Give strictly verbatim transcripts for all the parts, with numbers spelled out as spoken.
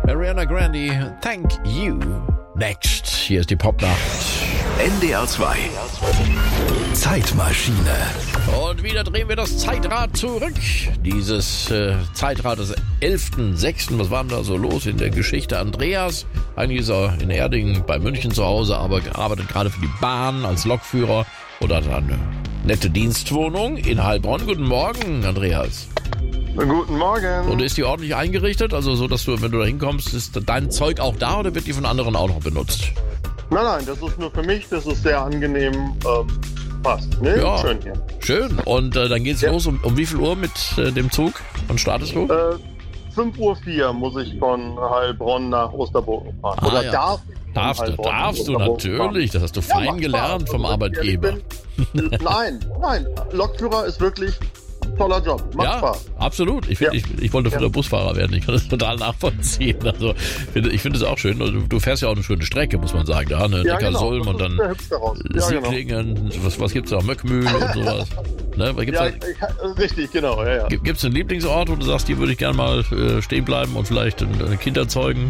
Ariana Grande, Thank You. Next, hier ist die Popnacht. N D R zwei. Zeitmaschine. Und wieder drehen wir das Zeitrad zurück. Dieses äh, Zeitrad des elften sechsten Was war denn da so los in der Geschichte? Andreas, eigentlich ist er in Erding bei München zu Hause, aber arbeitet gerade für die Bahn als Lokführer oder hat eine nette Dienstwohnung in Heilbronn. Guten Morgen, Andreas. Guten Morgen. Und ist die ordentlich eingerichtet? Also so, dass du, wenn du da hinkommst, ist dein Zeug auch da oder wird die von anderen auch noch benutzt? Nein, nein, das ist nur für mich, das ist sehr angenehm, ähm, passt. Ne? Ja, schön hier. Schön. Und äh, dann geht's Ja. los. Um, um wie viel Uhr mit äh, dem Zug? Wann startest du? Äh, fünf Uhr vier muss ich von Heilbronn nach Osterburgen fahren. Ah, Oder ja. darf ich von Darfst du, Heilbronn nach darfst du Osterburgen natürlich. Das hast du fahren. Ja, fein macht gelernt Spaß. vom Also, wenn ich Arbeitgeber. ehrlich bin, Nein, nein, Lokführer ist wirklich ein toller Job. Macht Ja, Spaß. absolut. Ich, find, Ja. ich, ich wollte früher Ja. Busfahrer werden. Ich kann das total nachvollziehen. Also find, ich finde es auch schön. Du, du fährst ja auch eine schöne Strecke, muss man sagen. Ja, ne? Ja, Neckarsulm genau, und das ist dann der hübsch daraus. Ja, genau. Sieglingen. Was, was gibt's da? Möckmühl und sowas. Ne? Gibt's Ja, da, ich, richtig, genau. Ja, ja. Gibt es einen Lieblingsort, wo du sagst, hier würde ich gerne mal äh, stehen bleiben und vielleicht ein Kind erzeugen?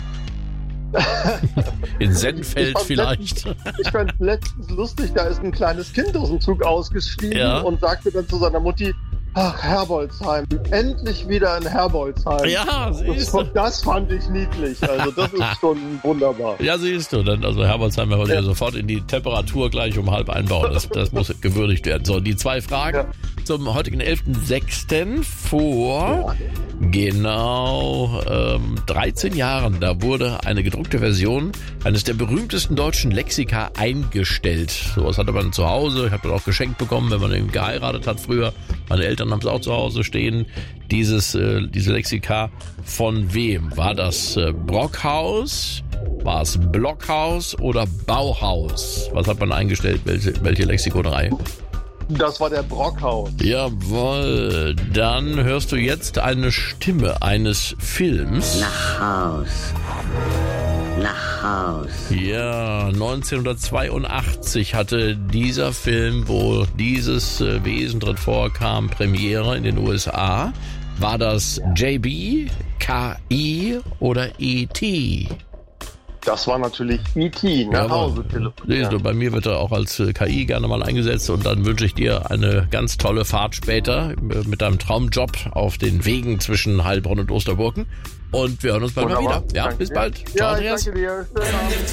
In Sennfeld Ich fand vielleicht. Letztens, ich fand letztens lustig, da ist ein kleines Kind aus dem Zug ausgestiegen Ja. und sagte dann zu seiner Mutti, ach, Herbolzheim, endlich wieder in Herbolzheim. Ja, Das, siehst du. das fand ich niedlich, also das ist schon wunderbar. Ja, siehst du. Dann, also Herbolzheim werden wir Ja. sofort in die Temperatur gleich um halb einbauen. Das, das muss gewürdigt werden. So, die zwei Fragen Ja. zum heutigen elften sechsten vor genau ähm, dreizehn Jahren. Da wurde eine gedruckte Version eines der berühmtesten deutschen Lexika eingestellt. Sowas hatte man zu Hause. Ich habe das auch geschenkt bekommen, wenn man eben geheiratet hat früher. Meine Eltern haben es auch zu Hause stehen. Dieses, äh, diese Lexika von wem? War das äh, Brockhaus? War es Blockhaus oder Bauhaus? Was hat man eingestellt? Welche, welche Lexikonreihe? Das war der Brockhaus. Jawohl. Dann hörst du jetzt eine Stimme eines Films. Nach Haus. Nach Haus. Ja, neunzehnhundertzweiundachtzig hatte dieser Film, wo dieses äh, Wesen drin vorkam, Premiere in den U S A. War das J B, K I oder E T? Das war natürlich E T, nach Hause Siehst du, telefonieren. bei mir wird er auch als äh, K I gerne mal eingesetzt und dann wünsche ich dir eine ganz tolle Fahrt später äh, mit deinem Traumjob auf den Wegen zwischen Heilbronn und Osterburgen. Und wir hören uns bald mal Wunderbar. wieder. Ja, Danke bis dir. bald. Ciao, Ja, ich Andreas. danke dir. Schönen Abend.